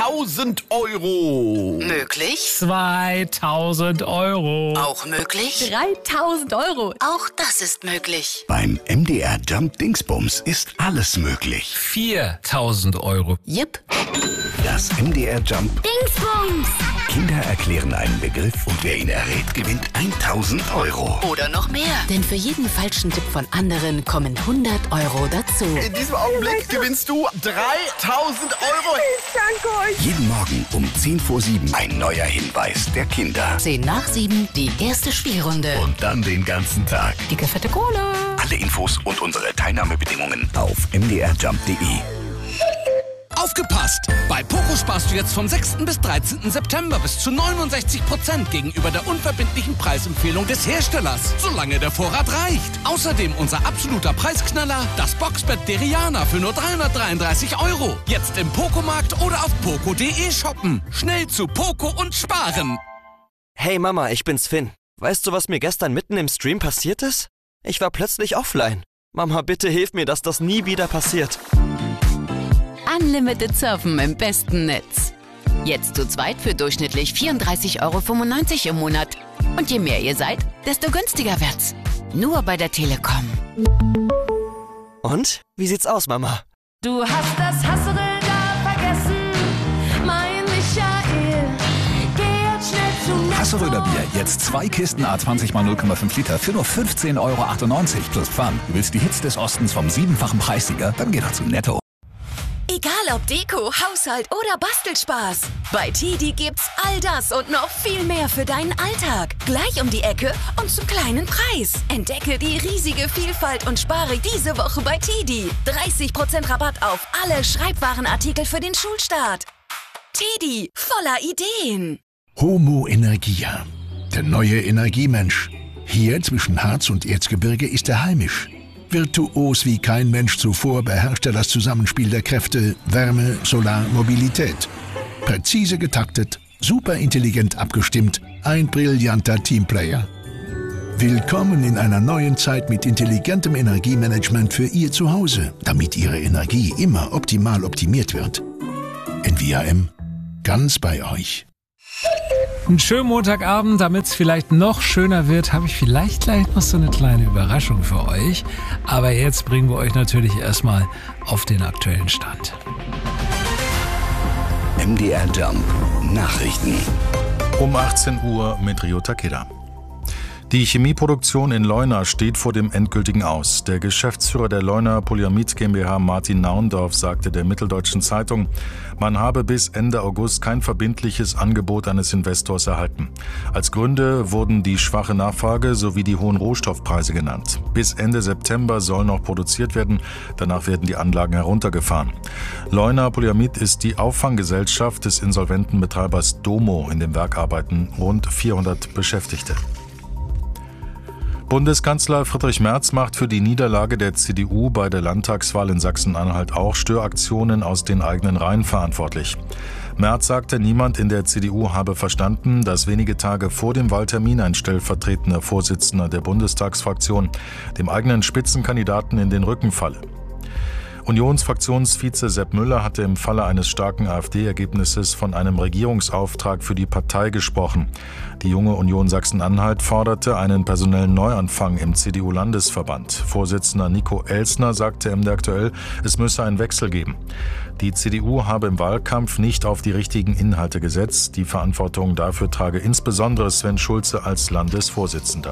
1000 Euro. Möglich? 2000 Euro. Auch möglich? 3000 Euro. Auch das ist möglich. Beim MDR Jump Dingsbums ist alles möglich. 4000 Euro. Jipp. Das MDR Jump Dingsbums. Kinder erklären einen Begriff und wer ihn errät, gewinnt 1000 Euro. Oder noch mehr. Denn für jeden falschen Tipp von anderen kommen 100 Euro dazu. In diesem Augenblick gewinnst du 3000 Euro. Ich danke euch. Jeden Morgen um 10 vor 7 ein neuer Hinweis der Kinder. 10 nach 7, die erste Spielrunde. Und dann den ganzen Tag. Dicke, fette Kohle. Alle Infos und unsere Teilnahmebedingungen auf mdrjump.de. Aufgepasst! Bei Poco sparst du jetzt vom 6. bis 13. September bis zu 69% gegenüber der unverbindlichen Preisempfehlung des Herstellers, solange der Vorrat reicht. Außerdem unser absoluter Preisknaller, das Boxbett Deriana für nur 333 Euro. Jetzt im Pocomarkt oder auf poco.de shoppen. Schnell zu Poco und sparen! Hey Mama, ich bin's Finn. Weißt du, was mir gestern mitten im Stream passiert ist? Ich war plötzlich offline. Mama, bitte hilf mir, dass das nie wieder passiert. Unlimited Surfen im besten Netz. Jetzt zu zweit für durchschnittlich 34,95 Euro im Monat. Und je mehr ihr seid, desto günstiger wird's. Nur bei der Telekom. Und? Wie sieht's aus, Mama? Du hast das Hasseröder vergessen, mein Michael. Geh jetzt schnell zu Netto. Hasseröder Bier, jetzt 2 Kisten A20 x 0,5 Liter für nur 15,98 Euro plus Pfand. Du willst die Hits des Ostens vom 7-fachen Preissieger? Dann geh doch zu Netto. Egal ob Deko, Haushalt oder Bastelspaß. Bei TIDI gibt's all das und noch viel mehr für deinen Alltag. Gleich um die Ecke und zum kleinen Preis. Entdecke die riesige Vielfalt und spare diese Woche bei TIDI. 30% Rabatt auf alle Schreibwarenartikel für den Schulstart. TIDI, voller Ideen. Homo Energia, der neue Energiemensch. Hier zwischen Harz und Erzgebirge ist er heimisch. Virtuos wie kein Mensch zuvor beherrscht er das Zusammenspiel der Kräfte Wärme, Solar, Mobilität. Präzise getaktet, superintelligent abgestimmt, ein brillanter Teamplayer. Willkommen in einer neuen Zeit mit intelligentem Energiemanagement für Ihr Zuhause, damit Ihre Energie immer optimal optimiert wird. NVIM, ganz bei euch. Einen schönen Montagabend, damit es vielleicht noch schöner wird, habe ich vielleicht gleich noch so eine kleine Überraschung für euch. Aber jetzt bringen wir euch natürlich erstmal auf den aktuellen Stand. MDR Jump Nachrichten. Um 18 Uhr mit Rio Takeda. Die Chemieproduktion in Leuna steht vor dem endgültigen Aus. Der Geschäftsführer der Leuna Polyamid GmbH, Martin Naundorf, sagte der Mitteldeutschen Zeitung, man habe bis Ende August kein verbindliches Angebot eines Investors erhalten. Als Gründe wurden die schwache Nachfrage sowie die hohen Rohstoffpreise genannt. Bis Ende September soll noch produziert werden, danach werden die Anlagen heruntergefahren. Leuna Polyamid ist die Auffanggesellschaft des insolventen Betreibers Domo. In dem Werk arbeiten rund 400 Beschäftigte. Bundeskanzler Friedrich Merz macht für die Niederlage der CDU bei der Landtagswahl in Sachsen-Anhalt auch Störaktionen aus den eigenen Reihen verantwortlich. Merz sagte, niemand in der CDU habe verstanden, dass wenige Tage vor dem Wahltermin ein stellvertretender Vorsitzender der Bundestagsfraktion dem eigenen Spitzenkandidaten in den Rücken falle. Unionsfraktionsvize Sepp Müller hatte im Falle eines starken AfD-Ergebnisses von einem Regierungsauftrag für die Partei gesprochen. Die Junge Union Sachsen-Anhalt forderte einen personellen Neuanfang im CDU-Landesverband. Vorsitzender Nico Elsner sagte MDR aktuell, es müsse einen Wechsel geben. Die CDU habe im Wahlkampf nicht auf die richtigen Inhalte gesetzt. Die Verantwortung dafür trage insbesondere Sven Schulze als Landesvorsitzender.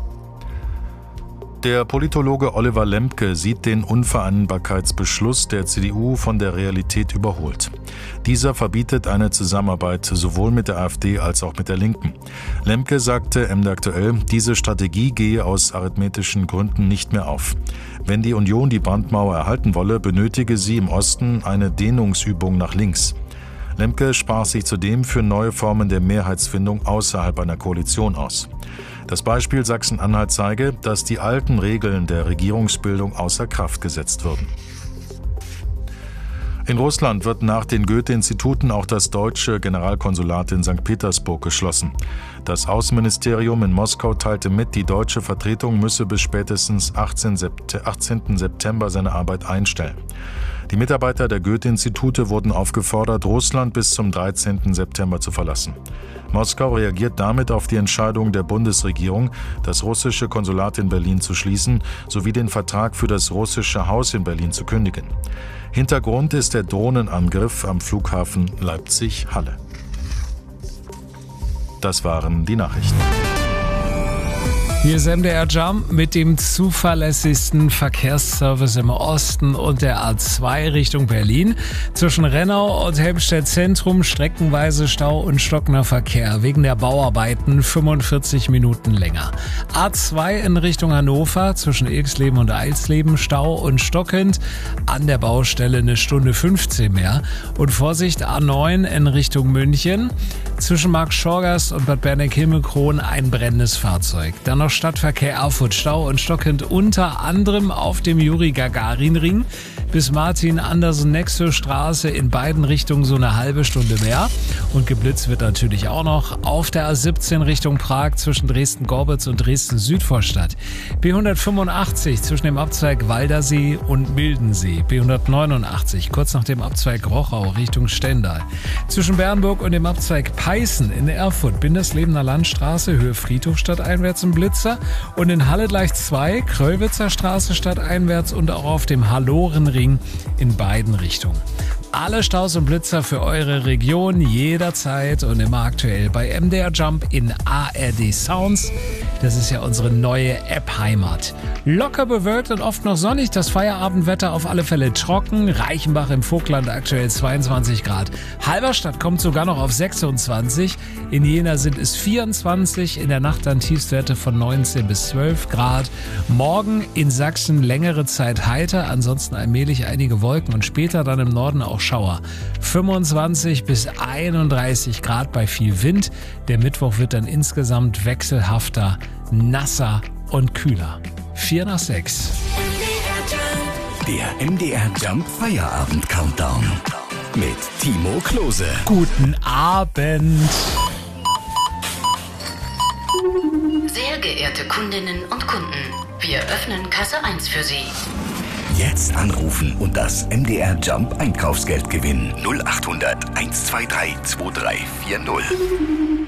Der Politologe Oliver Lemke sieht den Unvereinbarkeitsbeschluss der CDU von der Realität überholt. Dieser verbietet eine Zusammenarbeit sowohl mit der AfD als auch mit der Linken. Lemke sagte MDR aktuell, diese Strategie gehe aus arithmetischen Gründen nicht mehr auf. Wenn die Union die Brandmauer erhalten wolle, benötige sie im Osten eine Dehnungsübung nach links. Lemke sprach sich zudem für neue Formen der Mehrheitsfindung außerhalb einer Koalition aus. Das Beispiel Sachsen-Anhalt zeige, dass die alten Regeln der Regierungsbildung außer Kraft gesetzt würden. In Russland wird nach den Goethe-Instituten auch das deutsche Generalkonsulat in St. Petersburg geschlossen. Das Außenministerium in Moskau teilte mit, die deutsche Vertretung müsse bis spätestens 18. September seine Arbeit einstellen. Die Mitarbeiter der Goethe-Institute wurden aufgefordert, Russland bis zum 13. September zu verlassen. Moskau reagiert damit auf die Entscheidung der Bundesregierung, das russische Konsulat in Berlin zu schließen, sowie den Vertrag für das russische Haus in Berlin zu kündigen. Hintergrund ist der Drohnenangriff am Flughafen Leipzig-Halle. Das waren die Nachrichten. Hier ist MDR Jump mit dem zuverlässigsten Verkehrsservice im Osten und der A2 Richtung Berlin. Zwischen Rennau und Helmstedt Zentrum streckenweise Stau und stockender Verkehr. Wegen der Bauarbeiten 45 Minuten länger. A2 in Richtung Hannover zwischen Ilksleben und Eilsleben Stau und stockend. An der Baustelle eine Stunde 15 mehr. Und Vorsicht A9 in Richtung München. Zwischen Marktschorgast und Bad Berneck-Himmelkron ein brennendes Fahrzeug. Dann noch Stadtverkehr Erfurt, Stau und stockend unter anderem auf dem Juri-Gagarin-Ring bis Martin-Andersen-Nexo-Straße in beiden Richtungen so eine halbe Stunde mehr. Und geblitzt wird natürlich auch noch auf der A17 Richtung Prag zwischen Dresden-Gorbitz und Dresden-Südvorstadt. B185 zwischen dem Abzweig Waldersee und Mildensee. B189 kurz nach dem Abzweig Rochau Richtung Stendal. Zwischen Bernburg und dem Abzweig Peißen in Erfurt Binderslebener Landstraße Höhe Friedhof stadteinwärts ein Blitzer. Und in Halle gleich 2 Kröllwitzer Straße stadteinwärts und auch auf dem Hallorenring in beiden Richtungen. Alle Staus und Blitzer für eure Region jederzeit und immer aktuell bei MDR Jump in ARD Sounds. Das ist ja unsere neue App-Heimat. Locker bewölkt und oft noch sonnig. Das Feierabendwetter auf alle Fälle trocken. Reichenbach im Vogtland aktuell 22 Grad. Halberstadt kommt sogar noch auf 26. In Jena sind es 24. In der Nacht dann Tiefstwerte von 19 bis 12 Grad. Morgen in Sachsen längere Zeit heiter. Ansonsten allmählich einige Wolken und später dann im Norden auch Schauer. 25 bis 31 Grad bei viel Wind. Der Mittwoch wird dann insgesamt wechselhafter, nasser und kühler. 4 nach 6. Der MDR Jump Feierabend Countdown mit Timo Klose. Guten Abend. Sehr geehrte Kundinnen und Kunden, wir öffnen Kasse 1 für Sie. Jetzt anrufen und das MDR Jump Einkaufsgeld gewinnen. 0800 123 2340.